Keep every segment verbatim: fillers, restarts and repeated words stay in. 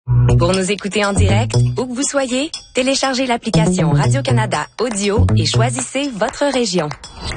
Pour nous écouter en direct, où que vous soyez, téléchargez l'application Radio-Canada Audio et choisissez votre région.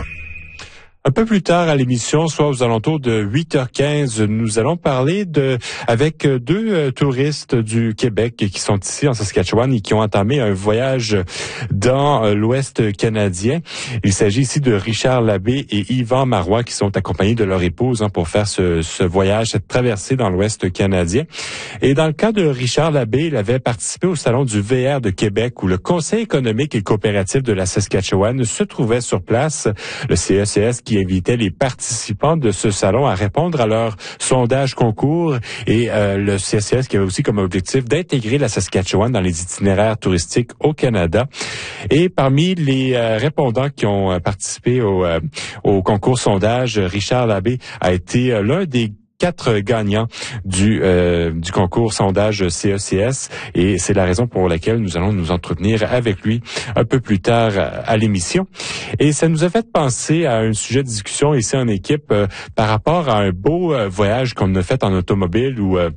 Un peu plus tard à l'émission, soit aux alentours de huit heures quinze, nous allons parler de avec deux euh, touristes du Québec qui sont ici en Saskatchewan et qui ont entamé un voyage dans euh, l'Ouest canadien. Il s'agit ici de Richard Labbé et Yvan Marois qui sont accompagnés de leur épouse hein, pour faire ce, ce voyage, cette traversée dans l'Ouest canadien. Et dans le cas de Richard Labbé, il avait participé au salon du V R de Québec où le Conseil économique et coopératif de la Saskatchewan se trouvait sur place. Le C E C S qui qui invitait les participants de ce salon à répondre à leur sondage concours et euh, le C S C S qui avait aussi comme objectif d'intégrer la Saskatchewan dans les itinéraires touristiques au Canada. Et parmi les euh, répondants qui ont euh, participé au, euh, au concours sondage, Richard Labbé a été euh, l'un des quatre gagnants du euh, du concours sondage C E C S et c'est la raison pour laquelle nous allons nous entretenir avec lui un peu plus tard à l'émission. Et ça nous a fait penser à un sujet de discussion ici en équipe euh, par rapport à un beau euh, voyage qu'on a fait en automobile ou euh,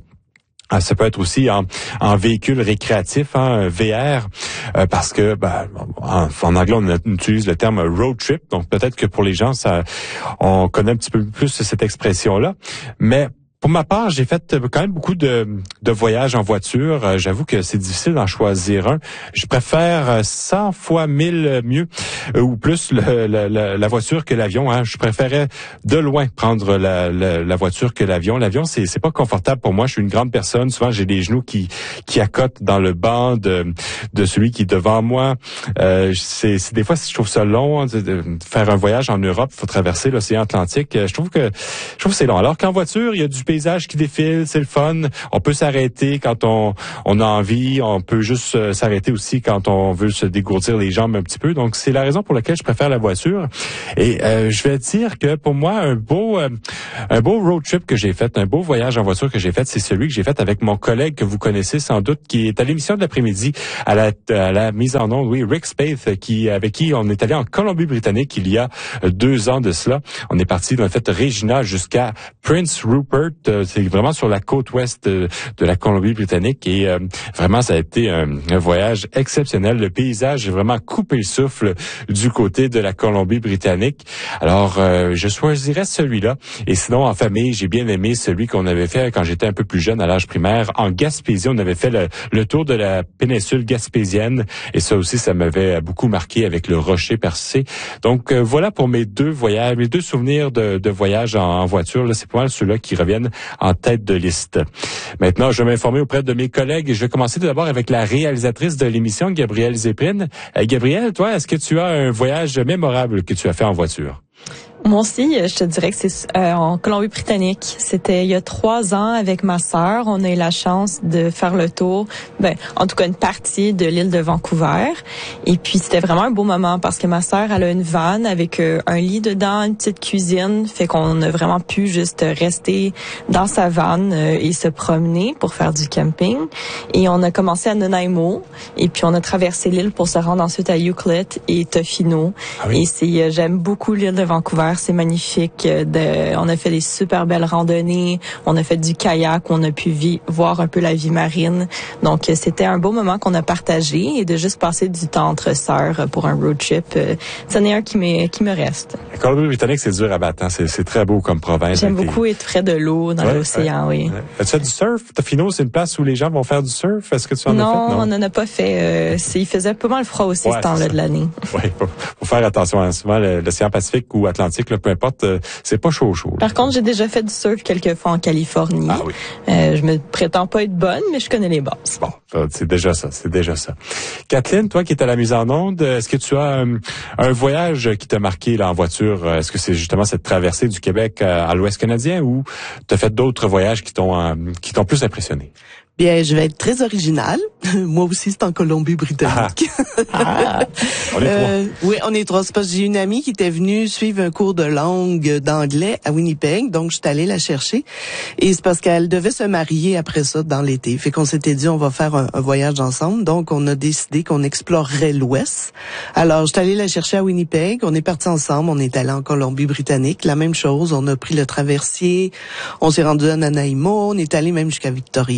ça peut être aussi en, en véhicule récréatif, hein, V R, euh, parce que ben, en, en anglais on utilise le terme road trip, donc peut-être que pour les gens ça, on connaît un petit peu plus cette expression-là, mais pour ma part, j'ai fait quand même beaucoup de, de voyages en voiture. Euh, j'avoue que c'est difficile d'en choisir un. Je préfère cent fois mille mieux euh, ou plus le, la, la, la voiture que l'avion. Hein. Je préférais de loin prendre la, la, la voiture que l'avion. L'avion, c'est, c'est pas confortable pour moi. Je suis une grande personne. Souvent, j'ai les genoux qui qui accotent dans le banc de, de celui qui est devant moi. Euh, c'est, c'est des fois, je trouve ça long hein, de, de faire un voyage en Europe. Il faut traverser l'océan Atlantique. Je trouve que je trouve que c'est long. Alors qu'en voiture, il y a du paysage qui défile, c'est le fun. On peut s'arrêter quand on on a envie. On peut juste euh, s'arrêter aussi quand on veut se dégourdir les jambes un petit peu. Donc, c'est la raison pour laquelle je préfère la voiture. Et euh, je vais dire que pour moi, un beau euh, un beau road trip que j'ai fait, un beau voyage en voiture que j'ai fait, c'est celui que j'ai fait avec mon collègue que vous connaissez sans doute, qui est à l'émission de l'après-midi à la, à la mise en onde, oui, Rick Spaeth, qui avec qui on est allé en Colombie-Britannique il y a deux ans de cela. On est parti d'un fait Regina jusqu'à Prince Rupert. C'est vraiment sur la côte ouest de, de la Colombie-Britannique et euh, vraiment ça a été un, un voyage exceptionnel. Le paysage est vraiment coupé le souffle du côté de la Colombie-Britannique. Alors euh, je choisirais celui-là. Et sinon en famille, j'ai bien aimé celui qu'on avait fait quand j'étais un peu plus jeune à l'âge primaire en Gaspésie. On avait fait le, le tour de la péninsule gaspésienne et ça aussi ça m'avait beaucoup marqué avec le rocher percé. Donc euh, voilà pour mes deux voyages, mes deux souvenirs de, de voyage en, en voiture. Là, c'est pas mal ceux-là qui reviennent en tête de liste. Maintenant, je vais m'informer auprès de mes collègues et je vais commencer tout d'abord avec la réalisatrice de l'émission, Gabrielle Zéprine. Euh, Gabrielle, toi, est-ce que tu as un voyage mémorable que tu as fait en voiture? Moi aussi, je te dirais que c'est euh, en Colombie-Britannique. C'était il y a trois ans avec ma sœur. On a eu la chance de faire le tour, ben, en tout cas une partie de l'île de Vancouver. Et puis, c'était vraiment un beau moment parce que ma sœur, elle a une van avec euh, un lit dedans, une petite cuisine. Fait qu'on a vraiment pu juste rester dans sa van euh, et se promener pour faire du camping. Et on a commencé à Nanaimo. Et puis, on a traversé l'île pour se rendre ensuite à Euclid et Tofino. Ah oui. Et c'est, euh, j'aime beaucoup l'île de Vancouver. C'est magnifique. De, on a fait des super belles randonnées. On a fait du kayak. On a pu vi- voir un peu la vie marine. Donc, c'était un beau moment qu'on a partagé et de juste passer du temps entre sœurs pour un road trip. Euh, c'en est un qui, m'est, qui me reste. La Colombie-Britannique, c'est dur à battre. Hein? C'est, c'est très beau comme province. J'aime beaucoup être près de l'eau, dans ouais, l'océan, ouais, oui. Ouais. As-tu fait du surf? Tofino, c'est une place où les gens vont faire du surf. Est-ce que tu en non, as fait? Non, on n'en a pas fait. Euh, c'est, il faisait pas mal froid aussi ouais, ce temps-là de l'année. Oui, faut, faut faire attention. Hein. Souvent, l'océan Pacifique ou Atlantique, là, peu importe, euh, c'est pas chaud chaud. Par contre, j'ai déjà fait du surf quelques fois en Californie. Ah oui. Euh, je me prétends pas être bonne, mais je connais les bases. Bon, c'est déjà ça, c'est déjà ça. Kathleen, toi qui es à la mise en onde, est-ce que tu as un, un voyage qui t'a marqué là en voiture? Est-ce que c'est justement cette traversée du Québec à, à l'Ouest canadien ou tu as fait d'autres voyages qui t'ont euh, qui t'ont plus impressionné? Bien, je vais être très originale. Moi aussi, c'est en Colombie-Britannique. Ah. Ah. On est euh, trois. Oui, on est trois. C'est parce que j'ai une amie qui était venue suivre un cours de langue d'anglais à Winnipeg, donc je suis allée la chercher. Et c'est parce qu'elle devait se marier après ça dans l'été. Fait qu'on s'était dit, on va faire un, un voyage ensemble. Donc, on a décidé qu'on explorerait l'Ouest. Alors, je suis allée la chercher à Winnipeg. On est partis ensemble. On est allé en Colombie-Britannique. La même chose. On a pris le traversier. On s'est rendu à Nanaimo. On est allé même jusqu'à Victoria.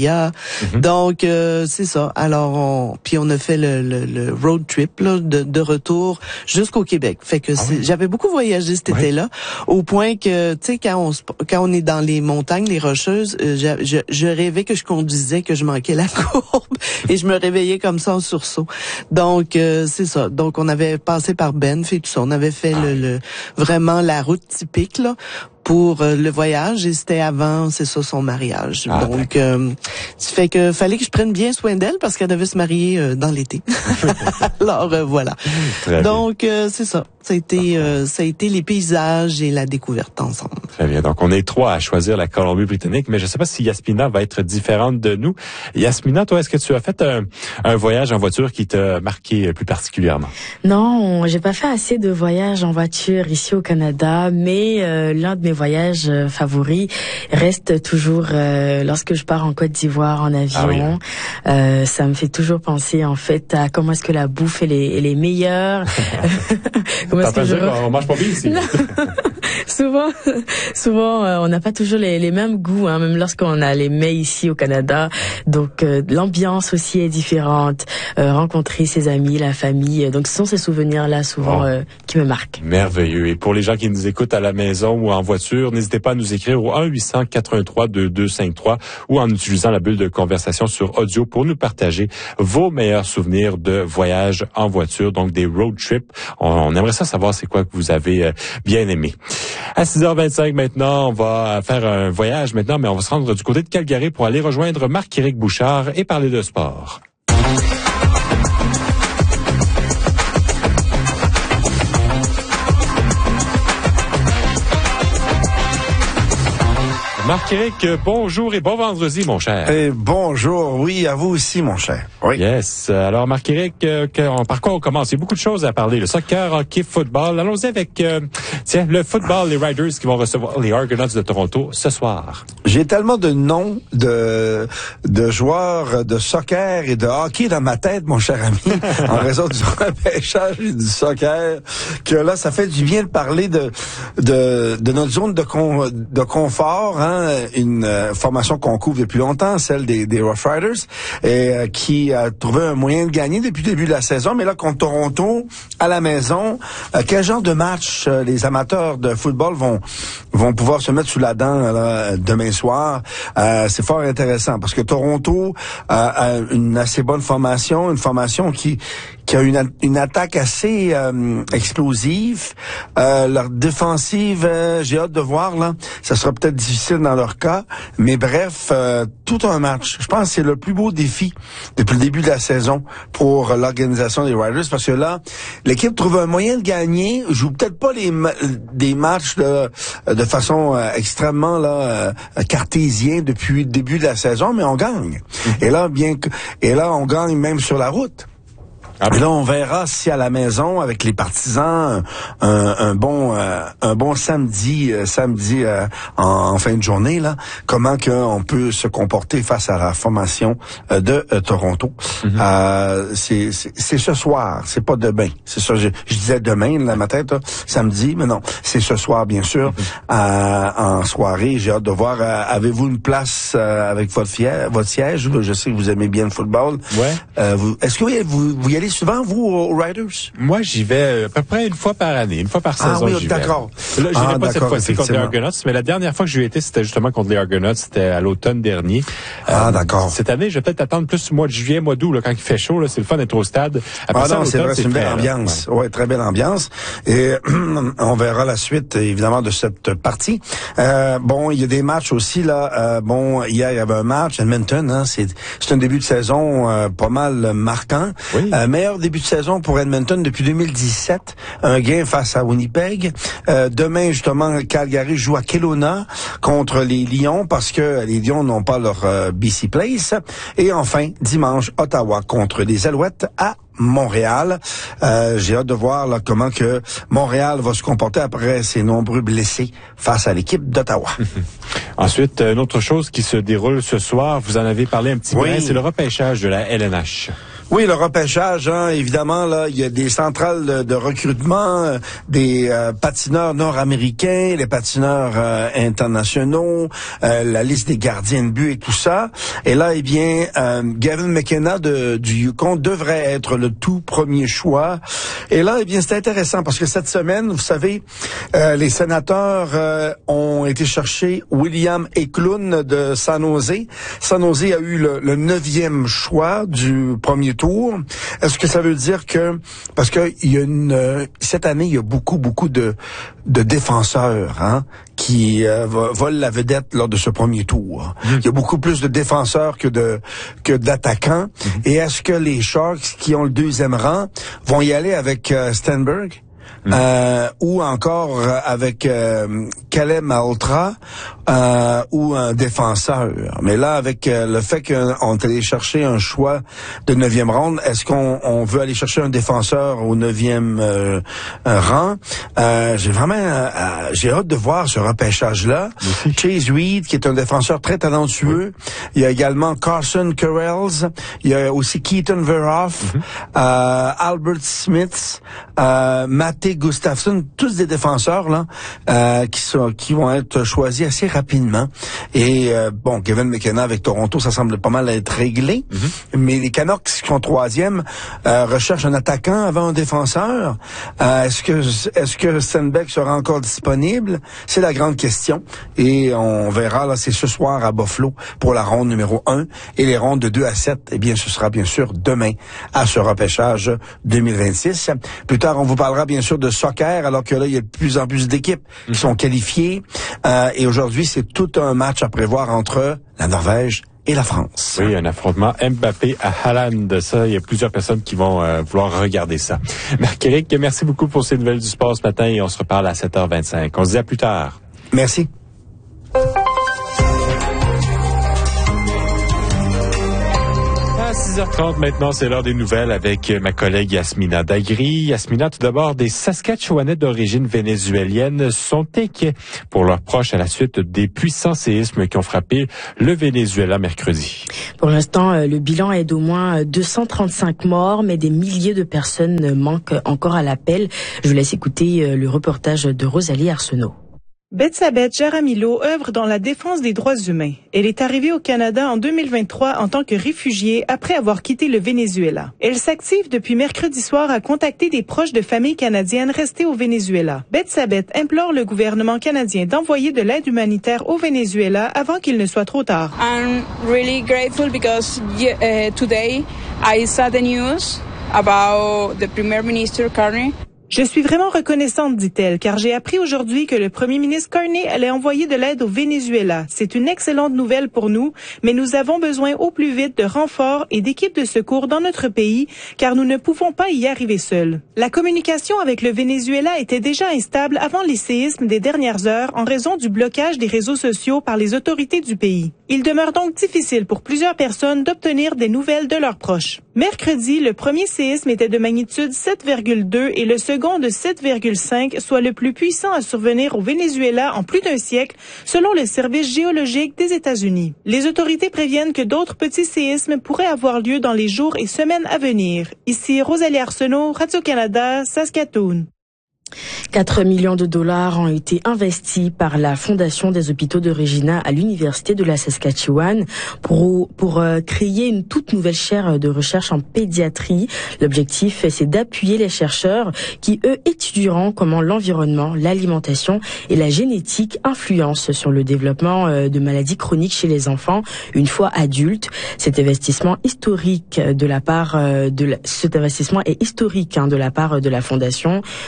Mm-hmm. Donc, euh, c'est ça. Alors, on, puis on a fait le, le, le road trip là, de, de retour jusqu'au Québec. Fait que ah oui. j'avais beaucoup voyagé cet oui. été-là, au point que, tu sais, quand on, quand on est dans les montagnes, les rocheuses, euh, je, je, je rêvais que je conduisais, que je manquais la courbe, et je me réveillais comme ça en sursaut. Donc, euh, c'est ça. Donc, on avait passé par Banff et tout ça. On avait fait ah. le, le vraiment la route typique, là, pour euh, le voyage, et c'était avant, c'est ça, son mariage. Ah, Donc, euh, ça fait que fallait que je prenne bien soin d'elle parce qu'elle devait se marier euh, dans l'été. Alors, euh, voilà. Très Donc, euh, c'est ça. Ça a été, euh, ça a été les paysages et la découverte ensemble. Très bien. Donc, on est trois à choisir la Colombie-Britannique, mais je ne sais pas si Yasmina va être différente de nous. Yasmina, toi, est-ce que tu as fait un, un voyage en voiture qui t'a marqué plus particulièrement? Non, j'ai pas fait assez de voyages en voiture ici au Canada, mais euh, l'un de mes voyages euh, favoris reste toujours euh, lorsque je pars en Côte d'Ivoire en avion. Ah oui, hein. euh, ça me fait toujours penser en fait à comment est-ce que la bouffe elle est, elle est meilleure. T'as pas dire qu'on mange pas bien ici. souvent, souvent, euh, on n'a pas toujours les, les mêmes goûts, hein, même lorsqu'on a les mets ici au Canada. Donc, euh, l'ambiance aussi est différente. Euh, rencontrer ses amis, la famille. Donc, ce sont ces souvenirs-là souvent oh. euh, qui me marquent. Merveilleux. Et pour les gens qui nous écoutent à la maison ou en voiture, n'hésitez pas à nous écrire au un huit cent quatre-vingt-trois deux deux cinq trois ou en utilisant la bulle de conversation sur audio pour nous partager vos meilleurs souvenirs de voyage en voiture, donc des road trips. On, on aimerait ça savoir c'est quoi que vous avez euh, bien aimé. À six heures vingt-cinq maintenant, on va faire un voyage maintenant, mais on va se rendre du côté de Calgary pour aller rejoindre Marc-Éric Bouchard et parler de sport. Marc-Éric, bonjour et bon vendredi, mon cher. Et bonjour, oui, à vous aussi, mon cher. Oui. Yes. Alors, Marc-Éric, euh, par quoi on commence? Il y a beaucoup de choses à parler. Le soccer, hockey, football. Allons-y avec, euh, tiens, le football, les Riders qui vont recevoir les Argonauts de Toronto ce soir. J'ai tellement de noms de, de joueurs de soccer et de hockey dans ma tête, mon cher ami, en raison du repêchage et du soccer, que là, ça fait du bien de parler de, de, de notre zone de, con, de confort, hein. Une euh, formation qu'on couvre depuis longtemps, celle des, des Rough Riders, et euh, qui a trouvé un moyen de gagner depuis le début de la saison. Mais là, contre Toronto, à la maison, euh, quel genre de match euh, les amateurs de football vont vont pouvoir se mettre sous la dent là, demain soir? Euh, c'est fort intéressant parce que Toronto a, a une assez bonne formation, une formation qui qui a une, une attaque assez euh, explosive. Euh, leur défensive, euh, j'ai hâte de voir, là. Ça sera peut-être difficile dans leur cas. Mais bref, euh, tout un match. Je pense que c'est le plus beau défi depuis le début de la saison pour l'organisation des Riders. Parce que là, l'équipe trouve un moyen de gagner. Joue peut-être pas les ma- des matchs là, de façon euh, extrêmement là euh, cartésien depuis le début de la saison, mais on gagne. Mm-hmm. Et là, bien que, et là, on gagne même sur la route. Ah, et là, on verra si à la maison, avec les partisans, un, un bon euh, un bon samedi euh, samedi euh, en, en fin de journée, là, comment qu'on peut se comporter face à la formation euh, de euh, Toronto. Mm-hmm. Euh, c'est, c'est, c'est ce soir, c'est pas demain. C'est ça, je, je disais demain, là, ma tête, là, samedi, mais non, c'est ce soir, bien sûr, mm-hmm. euh, en soirée. J'ai hâte de voir, euh, avez-vous une place euh, avec votre, fière, votre siège? Je sais que vous aimez bien le football. Ouais. Euh, vous, est-ce que vous, vous y allez souvent, vous, aux Riders? Moi, j'y vais à peu près une fois par année, une fois par saison. Ah oui, j'y d'accord. Vais. Là, je ah, n'ai pas cette fois-ci contre les Argonauts, mais la dernière fois que j'y étais, c'était justement contre les Argonauts, c'était à l'automne dernier. Ah, euh, d'accord. Cette année, je vais peut-être attendre plus mois de juillet, mois d'août, là, quand il fait chaud, là, c'est le fun d'être au stade. Après ah ça, non, c'est vrai, c'est une belle ambiance. Ouais. ouais, très belle ambiance. Et on verra la suite, évidemment, de cette partie. Euh, bon, il y a des matchs aussi, là. Euh, bon, hier, il y avait un match, Edmonton, hein, c'est, c'est un début de saison euh, pas mal marquant. Oui. Euh, meilleur début de saison pour Edmonton depuis deux mille dix-sept, un gain face à Winnipeg. Euh, demain, justement, Calgary joue à Kelowna contre les Lions parce que les Lions n'ont pas leur euh, B C Place. Et enfin, dimanche, Ottawa contre les Alouettes à Montréal. Euh, j'ai hâte de voir là, comment que Montréal va se comporter après ses nombreux blessés face à l'équipe d'Ottawa. Ensuite, une autre chose qui se déroule ce soir, vous en avez parlé un petit peu, oui. c'est le repêchage de la L N H. Oui, le repêchage, hein, évidemment, là, il y a des centrales de, de recrutement, euh, des euh, patineurs nord-américains, les patineurs euh, internationaux, euh, la liste des gardiens de but et tout ça. Et là, eh bien, euh, Gavin McKenna de, du Yukon devrait être le tout premier choix. Et là, eh bien, c'est intéressant parce que cette semaine, vous savez, euh, les sénateurs euh, ont été chercher William Eklund de San Jose. San Jose a eu le, le neuvième choix du premier tour. Est-ce que ça veut dire que, parce que il y a une, cette année, il y a beaucoup, beaucoup de, de défenseurs, hein, qui euh, volent la vedette lors de ce premier tour. Mmh. Il y a beaucoup plus de défenseurs que de, que d'attaquants. Mmh. Et est-ce que les Sharks, qui ont le deuxième rang, vont y aller avec euh, Stenberg? Mmh. Euh, ou encore euh, avec euh, Caleb Maltra euh, ou un défenseur. Mais là, avec euh, le fait qu'on est allé chercher un choix de neuvième ronde, est-ce qu'on on veut aller chercher un défenseur au neuvième euh, rang? Euh, j'ai vraiment euh, j'ai hâte de voir ce repêchage-là. Mmh. Chase Reed, qui est un défenseur très talentueux. Mmh. Il y a également Carson Kurels. Il y a aussi Keaton Verhoff, mmh. euh, Albert Smith, euh, Matej Gustafsson, tous des défenseurs là euh, qui sont qui vont être choisis assez rapidement. Et euh, bon, Gavin McKenna avec Toronto, ça semble pas mal être réglé. Mm-hmm. Mais les Canucks qui sont troisième euh, recherchent un attaquant avant un défenseur. Euh, est-ce que est-ce que Stenbeck sera encore disponible? C'est la grande question. Et on verra là, c'est ce soir à Buffalo pour la ronde numéro un. Et les rondes de deux à sept, eh bien, ce sera bien sûr demain à ce repêchage deux mille vingt-six. Plus tard, on vous parlera bien sûr de soccer, alors que là, il y a de plus en plus d'équipes qui sont qualifiées. Euh, et aujourd'hui, c'est tout un match à prévoir entre la Norvège et la France. Oui, un affrontement Mbappé à Haaland. Ça, il y a plusieurs personnes qui vont euh, vouloir regarder ça. Marc-Éric, merci beaucoup pour ces nouvelles du sport ce matin et on se reparle à sept heures vingt-cinq. On se dit à plus tard. Merci. six heures trente maintenant, c'est l'heure des nouvelles avec ma collègue Yasmina Dagri. Yasmina, tout d'abord, des Saskatchewanais d'origine vénézuélienne sont inquiets pour leurs proches à la suite des puissants séismes qui ont frappé le Venezuela mercredi. Pour l'instant, le bilan est d'au moins deux cent trente-cinq morts, mais des milliers de personnes manquent encore à l'appel. Je vous laisse écouter le reportage de Rosalie Arsenault. Betsabeth Jaramillo œuvre dans la défense des droits humains. Elle est arrivée au Canada en deux mille vingt-trois en tant que réfugiée après avoir quitté le Venezuela. Elle s'active depuis mercredi soir à contacter des proches de familles canadiennes restées au Venezuela. Betsabeth implore le gouvernement canadien d'envoyer de l'aide humanitaire au Venezuela avant qu'il ne soit trop tard. I'm really grateful because uh, today I saw the news about the Premier Minister Carney. Je suis vraiment reconnaissante, dit-elle, car j'ai appris aujourd'hui que le premier ministre Carney allait envoyer de l'aide au Venezuela. C'est une excellente nouvelle pour nous, mais nous avons besoin au plus vite de renforts et d'équipes de secours dans notre pays, car nous ne pouvons pas y arriver seuls. La communication avec le Venezuela était déjà instable avant les séismes des dernières heures en raison du blocage des réseaux sociaux par les autorités du pays. Il demeure donc difficile pour plusieurs personnes d'obtenir des nouvelles de leurs proches. Mercredi, le premier séisme était de magnitude sept virgule deux et le second de sept virgule cinq, soit le plus puissant à survenir au Venezuela en plus d'un siècle, selon le Service géologique des États-Unis. Les autorités préviennent que d'autres petits séismes pourraient avoir lieu dans les jours et semaines à venir. Ici Rosalie Arsenault, Radio-Canada, Saskatoon. quatre millions de dollars ont été investis par la Fondation des hôpitaux de Regina à l'Université de la Saskatchewan pour, pour euh, créer une toute nouvelle chaire de recherche en pédiatrie. L'objectif, c'est d'appuyer les chercheurs qui, eux, étudieront comment l'environnement, l'alimentation et la génétique influencent sur le développement euh, de maladies chroniques chez les enfants une fois adultes. Cet investissement historique de la part euh, de la, cet investissement est historique hein, de la part de la Fondation. Le ministre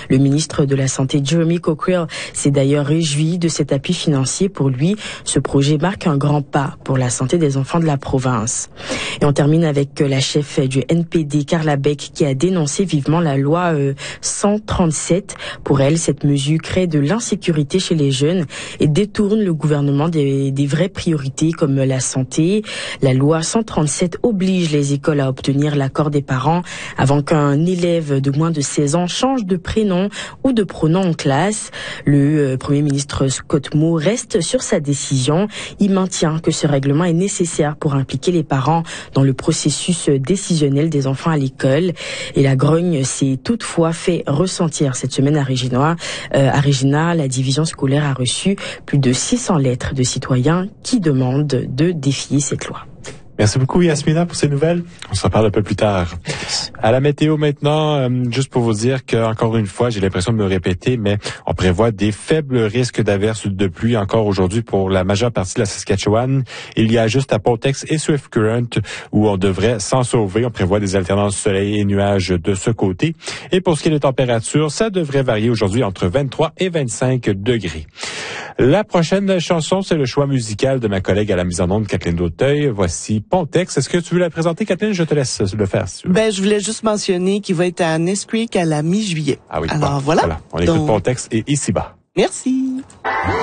ministre de la Santé, Jeremy Cockerill, s'est d'ailleurs réjoui de cet appui financier. Pour lui, ce projet marque un grand pas pour la santé des enfants de la province. Et on termine avec la chef du N P D, Carla Beck, qui a dénoncé vivement la loi euh, cent trente-sept. Pour elle, cette mesure crée de l'insécurité chez les jeunes et détourne le gouvernement des, des vraies priorités comme la santé. La loi cent trente-sept oblige les écoles à obtenir l'accord des parents avant qu'un élève de moins de seize ans change de prénom ou de pronom en classe. Le euh, Premier ministre Scott Moe reste sur sa décision. Il maintient que ce règlement est nécessaire pour impliquer les parents dans le processus décisionnel des enfants à l'école. Et la grogne s'est toutefois fait ressentir cette semaine à Regina. Euh, à Regina, la division scolaire a reçu plus de six cents lettres de citoyens qui demandent de défier cette loi. Merci beaucoup, Yasmina, pour ces nouvelles. On s'en parle un peu plus tard. À la météo maintenant, euh, juste pour vous dire que, encore une fois, j'ai l'impression de me répéter, mais on prévoit des faibles risques d'averses de pluie encore aujourd'hui pour la majeure partie de la Saskatchewan. Il y a juste à Pontex et Swift Current où on devrait s'en sauver. On prévoit des alternances soleil et nuages de ce côté. Et pour ce qui est des températures, ça devrait varier aujourd'hui entre vingt-trois et vingt-cinq degrés. La prochaine chanson, c'est le choix musical de ma collègue à la mise en onde, Kathleen Dauteuil. Voici Pontex. Est-ce que tu veux la présenter, Kathleen? Je te laisse le faire. Si ben, je voulais juste mentionner qu'il va être à Ness Creek à la mi-juillet. Ah oui. Alors bon, voilà. voilà. On écoute Donc, Pontex et Ici-bas. Merci.